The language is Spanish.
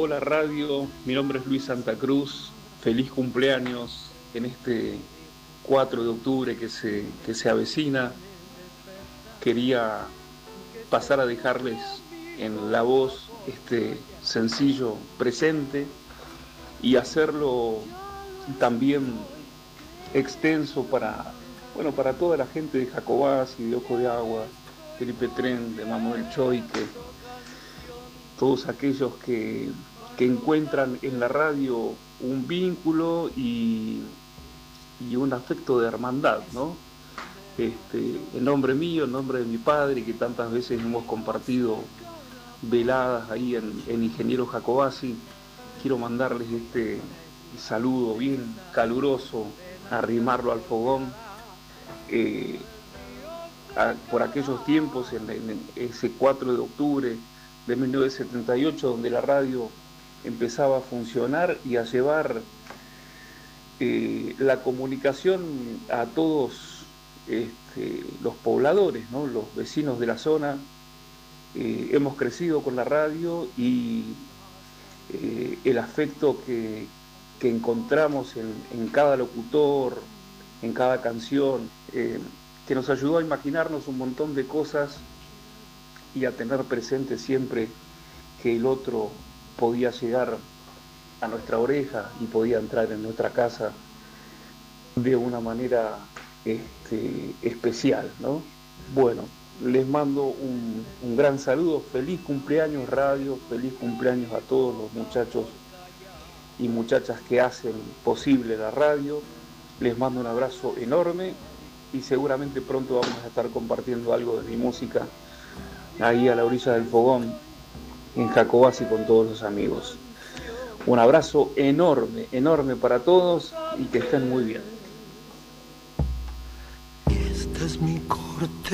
Hola radio, mi nombre es Luis Santa Cruz, feliz cumpleaños en este 4 de octubre que se avecina. Quería pasar a dejarles en la voz este sencillo presente y hacerlo también extenso para toda la gente de Jacobacci, de Ojo de Agua, Felipe Tren, de Manuel Choique, todos aquellos que encuentran en la radio un vínculo y un afecto de hermandad, ¿no? En nombre mío, en nombre de mi padre, que tantas veces hemos compartido veladas ahí en Ingeniero Jacobacci, quiero mandarles este saludo bien caluroso, arrimarlo al fogón, eh, por aquellos tiempos, en ese 4 de octubre de 1978, donde la radio empezaba a funcionar y a llevar la comunicación a todos los pobladores, ¿no? Los vecinos de la zona. Hemos crecido con la radio y el afecto que encontramos en cada locutor, en cada canción, que nos ayudó a imaginarnos un montón de cosas y a tener presente siempre que el otro podía llegar a nuestra oreja y podía entrar en nuestra casa de una manera especial, ¿no? Bueno, les mando un gran saludo, feliz cumpleaños radio, feliz cumpleaños a todos los muchachos y muchachas que hacen posible la radio, les mando un abrazo enorme y seguramente pronto vamos a estar compartiendo algo de mi música ahí a la orilla del fogón en Jacobacci con todos los amigos. Un abrazo enorme, enorme para todos y que estén muy bien. Esta es mi corte.